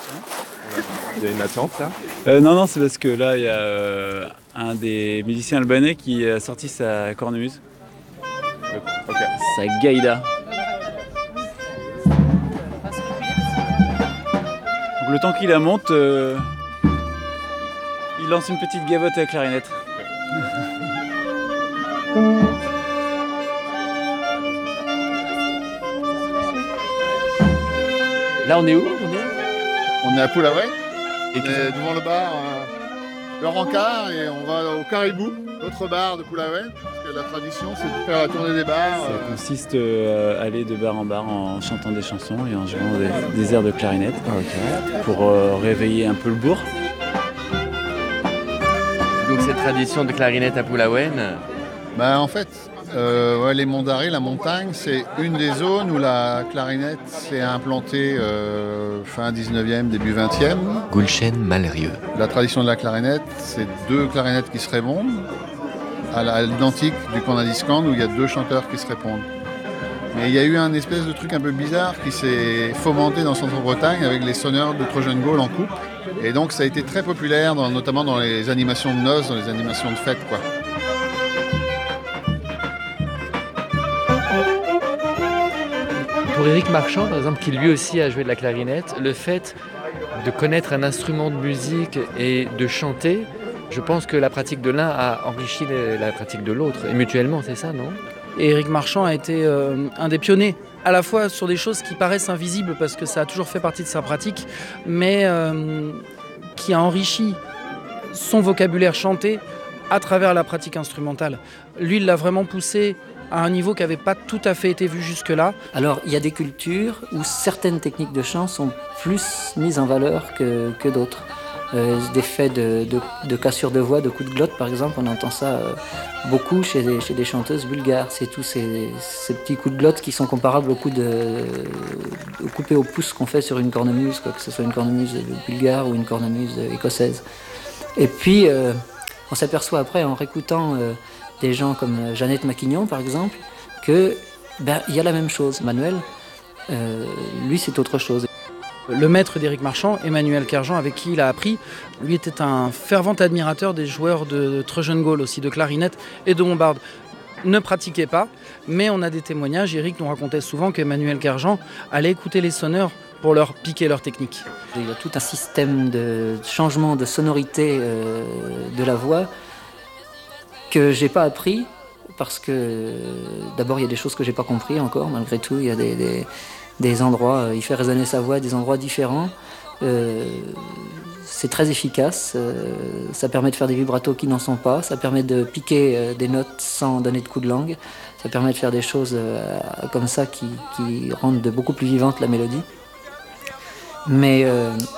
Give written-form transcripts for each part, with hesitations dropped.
Il y a une attente là. Non, c'est parce que là, il y a un des musiciens albanais qui a sorti sa cornemuse, Ok. sa gaïda. Donc le temps qu'il la monte, il lance une petite gavotte à la clarinette. Là, on est où? On est à Pulaouet, Et on est devant le bar Le Rancard et on va au Caribou, l'autre bar de Pulaouet, parce que la tradition c'est de faire la tournée des bars. Ça consiste à aller de bar en bar en chantant des chansons et en jouant des airs de clarinette pour réveiller un peu le bourg. Donc cette tradition de clarinette à Pulaouet, En fait, les Monts d'Arrée, la montagne, c'est une des zones où la clarinette s'est implantée fin 19e, début 20e. Gulchen Malrieux. La tradition de la clarinette, c'est deux clarinettes qui se répondent, à l'identique du Cornadiscan où il y a deux chanteurs qui se répondent. Mais il y a eu un espèce de truc un peu bizarre qui s'est fomenté dans Centre-Bretagne avec les sonneurs de Trojan Gaulle en coupe. Et donc ça a été très populaire, notamment dans les animations de noces, dans les animations de fête, quoi. Pour Éric Marchand, par exemple, qui lui aussi a joué de la clarinette, le fait de connaître un instrument de musique et de chanter, je pense que la pratique de l'un a enrichi la pratique de l'autre, et mutuellement, c'est ça, non? Et Éric Marchand a été un des pionniers, à la fois sur des choses qui paraissent invisibles parce que ça a toujours fait partie de sa pratique, mais qui a enrichi son vocabulaire chanté à travers la pratique instrumentale. Lui, il l'a vraiment poussé à un niveau qui n'avait pas tout à fait été vu jusque-là. Alors, il y a des cultures où certaines techniques de chant sont plus mises en valeur que d'autres. Des faits de cassure de voix, de coups de glotte, par exemple, on entend ça beaucoup chez des chanteuses bulgares. C'est tous ces petits coups de glotte qui sont comparables aux coups au coupé au pouce qu'on fait sur une cornemuse, que ce soit une cornemuse bulgare ou une cornemuse écossaise. Et puis, on s'aperçoit après, en réécoutant des gens comme Jeannette Maquignon, par exemple, que il y a la même chose. Manuel, lui, c'est autre chose. Le maître d'Éric Marchand, Emmanuel Kerjean, avec qui il a appris, lui était un fervent admirateur des joueurs de Trojan Gaulle aussi, de clarinette et de bombarde. Ne pratiquait pas, mais on a des témoignages. Éric nous racontait souvent qu'Emmanuel Kerjean allait écouter les sonneurs pour leur piquer leur technique. Il y a tout un système de changement de sonorité de la voix que j'ai pas appris parce que d'abord il y a des choses que j'ai pas compris encore. Malgré tout, il y a des endroits, il fait résonner sa voix à des endroits différents. C'est très efficace, ça permet de faire des vibratos qui n'en sont pas, ça permet de piquer des notes sans donner de coup de langue, ça permet de faire des choses comme ça qui rendent beaucoup plus vivante la mélodie. Mais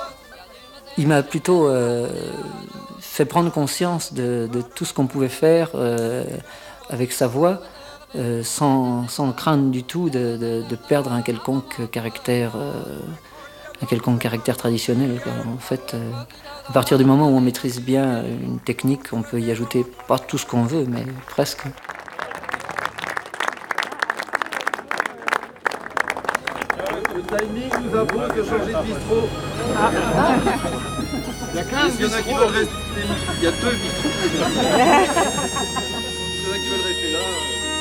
il m'a plutôt fait prendre conscience de tout ce qu'on pouvait faire avec sa voix, sans craindre du tout de perdre un quelconque caractère traditionnel, quoi. En fait, à partir du moment où on maîtrise bien une technique, on peut y ajouter pas tout ce qu'on veut, mais presque. Le timing nous impose de changer de bistrot. Il y a 15 Il y en a qui veulent rester. Il y a 2 bistrots. Il y en a qui veulent rester là.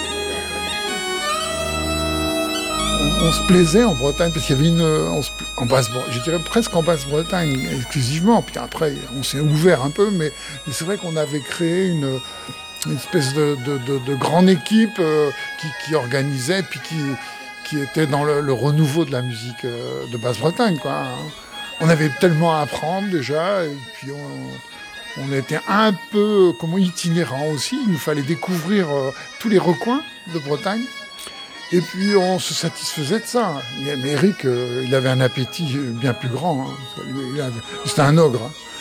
On se plaisait en Bretagne parce qu'il y avait je dirais presque en Basse-Bretagne exclusivement. Puis après, on s'est ouvert un peu, mais c'est vrai qu'on avait créé une espèce de grande équipe qui organisait, puis qui était dans le renouveau de la musique de Basse-Bretagne, quoi. On avait tellement à apprendre déjà, et puis on était un peu itinérants aussi. Il nous fallait découvrir tous les recoins de Bretagne. Et puis on se satisfaisait de ça. Mais Eric, il avait un appétit bien plus grand. C'était un ogre.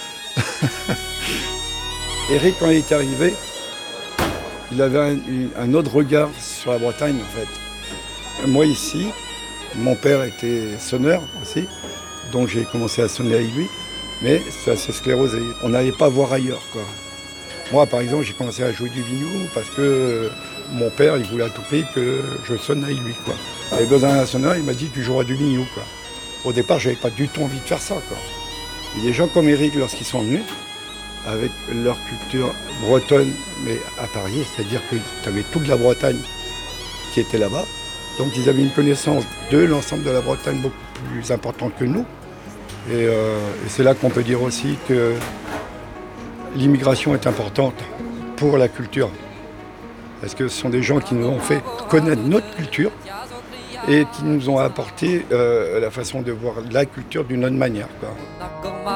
Eric, quand il est arrivé, il avait un autre regard sur la Bretagne, en fait. Moi, ici, mon père était sonneur aussi, donc j'ai commencé à sonner avec lui, mais ça s'est sclérosé. On n'allait pas voir ailleurs, quoi. Moi, par exemple, j'ai commencé à jouer du vigno parce que mon père, il voulait à tout prix que je sonne avec lui, quoi. Il avait besoin d'un sonneur, il m'a dit tu joueras du vigno, quoi. Au départ, j'avais pas du tout envie de faire ça, quoi. Et des gens comme Eric, lorsqu'ils sont venus, avec leur culture bretonne, mais à Paris, c'est-à-dire que tu avais toute la Bretagne qui était là-bas. Donc ils avaient une connaissance de l'ensemble de la Bretagne beaucoup plus importante que nous. Et c'est là qu'on peut dire aussi que l'immigration est importante pour la culture. Parce que ce sont des gens qui nous ont fait connaître notre culture et qui nous ont apporté la façon de voir la culture d'une autre manière, quoi.